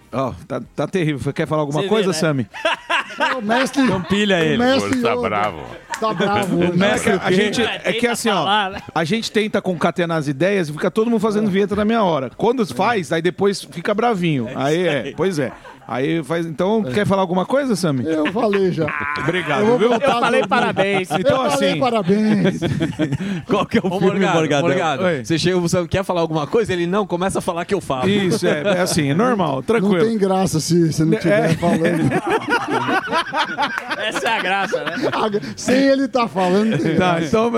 Ó, tá terrível. Você quer falar alguma coisa, Sami? O mestre... Não pilha ele. O mestre Tá bravo. Tá bravo. O mestre, a gente, é que assim, ó, a gente tenta concatenar as ideias e fica todo mundo fazendo vinheta na minha hora. Quando faz, aí depois fica bravinho. Aí pois é. Aí faz. Então, quer falar alguma coisa, Sami? Eu falei já. Obrigado, viu? Eu falei parabéns. Então, Eu falei assim. parabéns. Qual que é o filme, Morgado? Oi. Você chega, você quer falar alguma coisa? Ele não, começa a falar que eu falo. Isso, é assim, é normal, tranquilo. Não tem graça se você não estiver falando. Essa é a graça, né? Sem ele tá falando. Tem Tá, graça. então.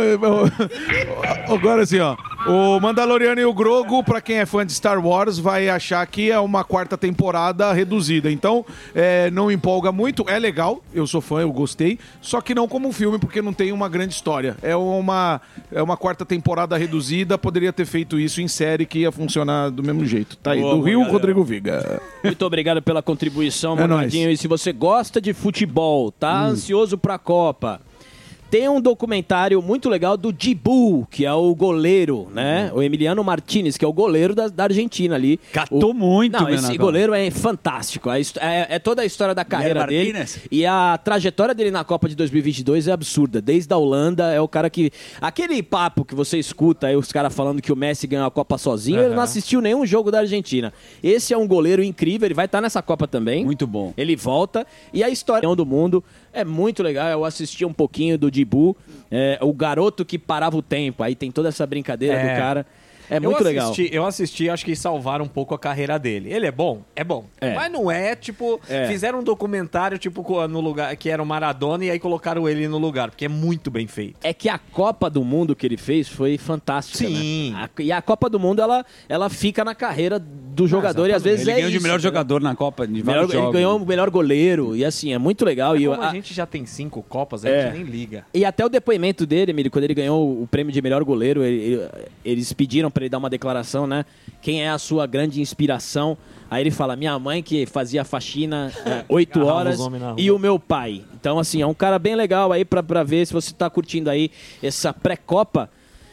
Agora assim, ó. O Mandaloriano e o Grogu, pra quem é fã de Star Wars, vai achar que é uma quarta temporada reduzida. Então, não empolga muito. É legal, eu sou fã, eu gostei. Só que não como um filme, porque não tem uma grande história. É uma quarta temporada reduzida. Poderia ter feito isso em série, que ia funcionar do mesmo jeito. Tá aí, Boa, do Rio, Morgadão. Rodrigo Viga. Muito obrigado pela contribuição, É Morgadinho. E se você gosta de futebol, tá ansioso pra Copa, tem um documentário muito legal do Dibu, que é o goleiro, né? O Emiliano Martinez, que é o goleiro da Argentina ali. Catou muito, Não, meu esse negócio. goleiro é fantástico. É toda a história da carreira dele. Martínez? E a trajetória dele na Copa de 2022 é absurda. Desde a Holanda, é o cara que... Aquele papo que você escuta aí, os caras falando que o Messi ganhou a Copa sozinho, ele não assistiu nenhum jogo da Argentina. Esse é um goleiro incrível, ele vai estar nessa Copa também. Muito bom. Ele volta. E a história do mundo é muito legal. Eu assisti um pouquinho do Dibu, o garoto que parava o tempo. Aí tem toda essa brincadeira do cara. É muito legal. Eu assisti, acho que salvaram um pouco a carreira dele. Ele é bom? É bom. É. Mas não é, tipo, fizeram um documentário, tipo, no lugar que era o Maradona e aí colocaram ele no lugar, porque é muito bem feito. É que a Copa do Mundo que ele fez foi fantástica. Sim. Né? E a Copa do Mundo, ela fica na carreira do jogador e às vezes Ele ganhou de isso, melhor né? jogador na Copa de Melhor- vários ele jogos. ganhou o melhor goleiro e assim, é muito legal. E, Como a gente já tem 5 Copas, a gente nem liga. e até o depoimento dele, Emílio, quando ele ganhou o prêmio de melhor goleiro, eles pediram pra ele dar uma declaração, né? Quem é a sua grande inspiração? Aí ele fala, minha mãe que fazia faxina 8 Agarrava horas os homens na rua. e o meu pai. Então, assim, é um cara bem legal aí pra ver se você tá curtindo aí essa pré-copa.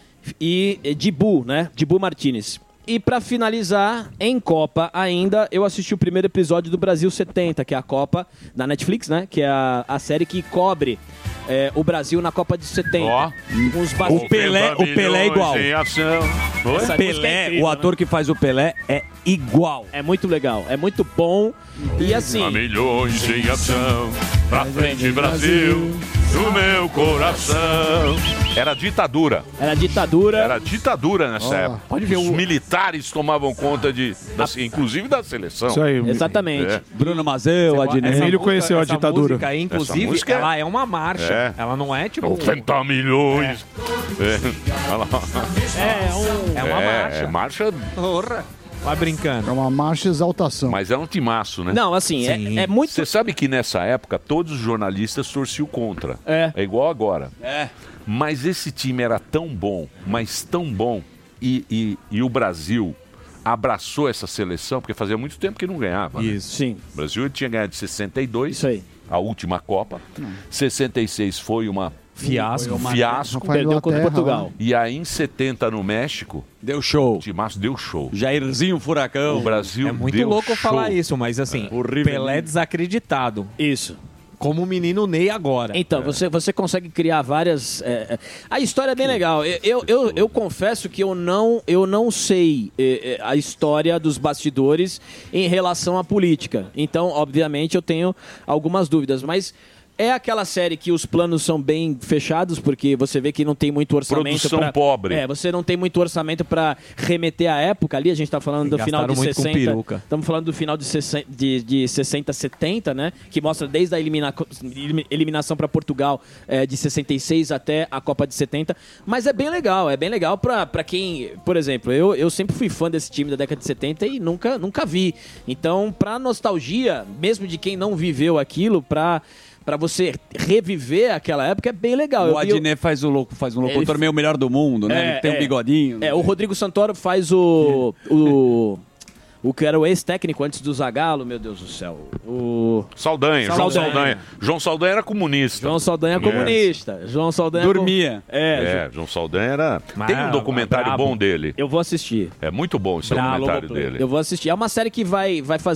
E Dibu, né? Dibu Martinez. E pra finalizar, em Copa ainda, eu assisti o primeiro episódio do Brasil 70, que é a Copa da Netflix, né? Que é a série que cobre o Brasil na Copa de 70. Ó. Com os O Pelé é igual. Em ação. Oi? Essa música é Pelé, incrível, o ator que faz o Pelé é igual. É muito legal, é muito bom. E assim, Há milhões em ação, pra frente Brasil, no meu coração. Era ditadura. era ditadura. Era ditadura nessa época. pode ver Os o- militares tomavam conta inclusive da seleção. Isso aí. Exatamente. É. Bruno Mazeu, Adnet. Emílio conheceu a ditadura. Música aí, inclusive, Essa música ela é uma marcha. É. Ela não é tipo... 80 milhões. Olha lá. É uma marcha. É marcha, Porra. Vai brincando. É uma marcha exaltação. mas é um timaço, né? Não, assim, é muito. Você sabe que nessa época todos os jornalistas torciam contra. É. É igual agora. É. Mas esse time era tão bom, mas tão bom, e o Brasil abraçou essa seleção, porque fazia muito tempo que não ganhava. Né? Isso. Sim, O Brasil ele tinha ganhado de 62, isso aí. a última Copa. 66 foi uma Fiasco. um fiasco. Rafael Perdeu contra Inglaterra, Portugal. E aí em 70 no México, Deu show. o Timaço deu show. Jairzinho Furacão. O Brasil É muito deu louco show. falar isso, mas assim, Horrível. Pelé desacreditado. Isso. Como o menino Ney agora. Então, você consegue criar várias. A história é bem legal. Eu confesso que eu não sei a história dos bastidores em relação à política. Então, obviamente, eu tenho algumas dúvidas. Mas é aquela série que os planos são bem fechados, porque você vê que não tem muito orçamento. Produção pobre. Você não tem muito orçamento para remeter à época ali. A gente tá falando do final Gastaram de muito com 60. peruca. Estamos falando do final de 60, 70, né? Que mostra desde a eliminação para Portugal de 66 até a Copa de 70. Mas é bem legal para quem, por exemplo, eu sempre fui fã desse time da década de 70 e nunca vi. Então, para nostalgia, mesmo de quem não viveu aquilo, para você reviver aquela época, é bem legal. O Adnet faz um locutor meio melhor do mundo, né? Ele tem um bigodinho. O Rodrigo Santoro faz o que era o ex-técnico antes do Zagallo, meu Deus do céu. Saldanha, João Saldanha. Saldanha. João Saldanha era comunista. João Saldanha é comunista. João Saldanha Dormia. João Saldanha era... Tem um Mas, documentário brabo. bom dele. Eu vou assistir. É muito bom esse Bravo, documentário Globoplay. dele. Eu vou assistir. É uma série que vai fazer